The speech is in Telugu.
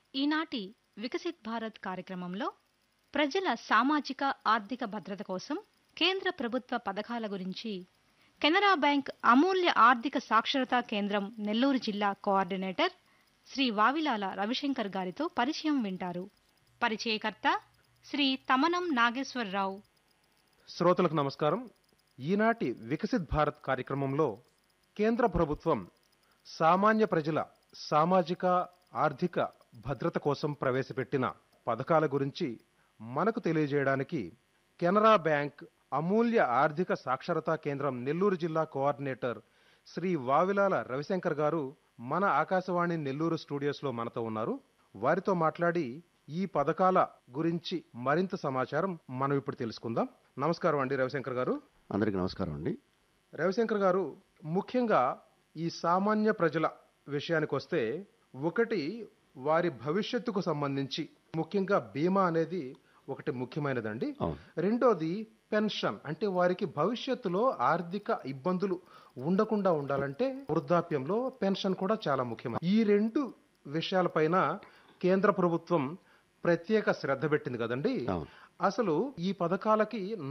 ఈనాటి వికసిత్ భారత్ కార్యక్రమంలో ప్రజల సామాజిక ఆర్థిక భద్రత కోసం కేంద్ర ప్రభుత్వ పథకాల గురించి కెనరా బ్యాంక్ అమూల్య ఆర్థిక సాక్షరతా కేంద్రం నెల్లూరు జిల్లా కోఆర్డినేటర్ శ్రీ వావిలాల రవిశంకర్ గారితో పరిచయం వింటారు. పరిచయకర్త శ్రీ తమనం నాగేశ్వరరావు. శ్రోతలకు నమస్కారం. ఈనాటి వికసిత్ భారత్ కార్యక్రమంలో కేంద్ర ప్రభుత్వం సామాన్య ప్రజల సామాజిక ఆర్థిక భద్రత కోసం ప్రవేశపెట్టిన పథకాల గురించి మనకు తెలియజేయడానికి కెనరా బ్యాంక్ అమూల్య ఆర్థిక సాక్షరతా కేంద్రం నెల్లూరు జిల్లా కోఆర్డినేటర్ శ్రీ వావిలాల రవిశంకర్ గారు మన ఆకాశవాణి నెల్లూరు స్టూడియోస్లో మనతో ఉన్నారు. వారితో మాట్లాడి ఈ పథకాల గురించి మరింత సమాచారం మనం ఇప్పుడు తెలుసుకుందాం. నమస్కారం అండి రవిశంకర్ గారు. అందరికీ నమస్కారం అండి. రవిశంకర్ గారు, ముఖ్యంగా ఈ సామాన్య ప్రజల విషయానికి వస్తే, ఒకటి వారి భవిష్యత్తుకు సంబంధించి ముఖ్యంగా బీమా అనేది ఒకటి ముఖ్యమైనదండి. రెండోది పెన్షన్, అంటే వారికి భవిష్యత్తులో ఆర్థిక ఇబ్బందులు ఉండకుండా ఉండాలంటే వృద్ధాప్యంలో పెన్షన్ కూడా చాలా ముఖ్యం. ఈ రెండు విషయాలపైన కేంద్ర ప్రభుత్వం ప్రత్యేక శ్రద్ధ పెట్టింది కదండి. అసలు ఈ పథకాలకి